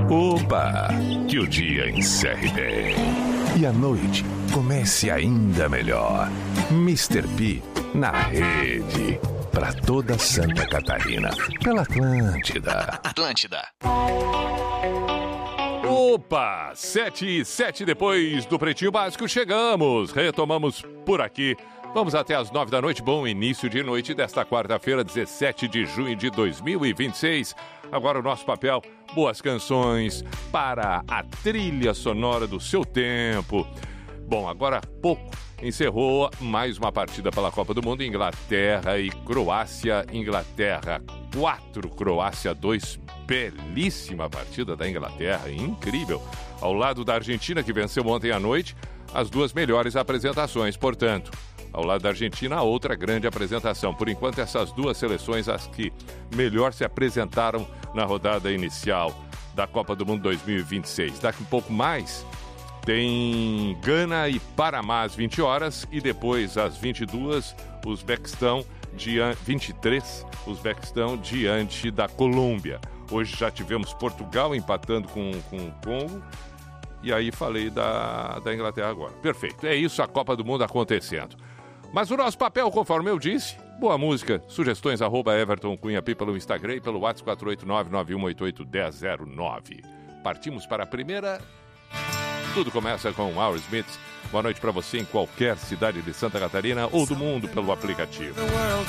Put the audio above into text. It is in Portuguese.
Opa! Que o dia encerre bem. E a noite comece ainda melhor. Mr. P na rede. Pra toda Santa Catarina. Pela Atlântida. Opa! 7:07 depois do Pretinho Básico, chegamos. Retomamos por aqui. Vamos até às 9 da noite. Bom início de noite desta quarta-feira, 17 de junho de 2026. Agora o nosso papel, boas canções para a trilha sonora do seu tempo. Bom, agora há pouco encerrou mais uma partida pela Copa do Mundo, Inglaterra e Croácia. Inglaterra 4, Croácia 2. Belíssima partida da Inglaterra, incrível. Ao lado da Argentina, que venceu ontem à noite, as duas melhores apresentações, portanto. Ao lado da Argentina, a outra grande apresentação. Por enquanto, essas duas seleções, as que melhor se apresentaram na rodada inicial da Copa do Mundo 2026. Daqui um pouco mais, tem Gana e Panamá às 20 horas e depois, às 22, Uzbequistão, 23, Uzbequistão diante da Colômbia. Hoje já tivemos Portugal empatando com o Congo. E aí falei da Inglaterra agora. Perfeito, é isso, a Copa do Mundo acontecendo. Mas o nosso papel, conforme eu disse, boa música, sugestões, @EvertonCunhaP pelo Instagram e pelo WhatsApp 489-9188-1009. Partimos para a primeira. Tudo começa com Our Smith. Boa noite para você em qualquer cidade de Santa Catarina ou do mundo pelo aplicativo. The world